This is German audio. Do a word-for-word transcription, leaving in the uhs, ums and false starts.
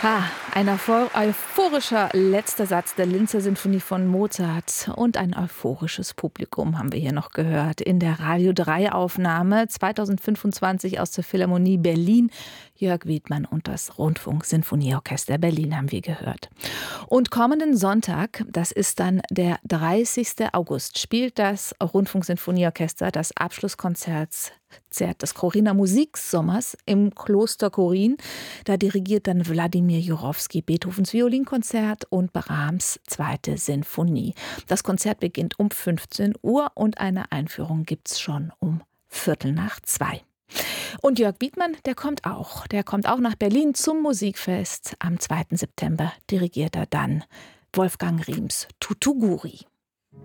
Ha, ein euphor euphorischer letzter Satz der Linzer Sinfonie von Mozart und ein euphorisches Publikum haben wir hier noch gehört in der Radio drei Aufnahme zweitausendfünfundzwanzig aus der Philharmonie Berlin. Jörg Wiedmann und das Rundfunk-Sinfonieorchester Berlin haben wir gehört. Und kommenden Sonntag, das ist dann der dreißigsten August, spielt das Rundfunk-Sinfonieorchester das Abschlusskonzert des Choriner Musiksommers im Kloster Chorin. Da dirigiert dann Wladimir Jurowski Beethovens Violinkonzert und Brahms zweite Sinfonie. Das Konzert beginnt um fünfzehn Uhr und eine Einführung gibt's schon um Viertel nach zwei. Und Jörg Wiedmann, der kommt auch. Der kommt auch nach Berlin zum Musikfest. Am zweiten September dirigiert er dann Wolfgang Riehms Tutuguri.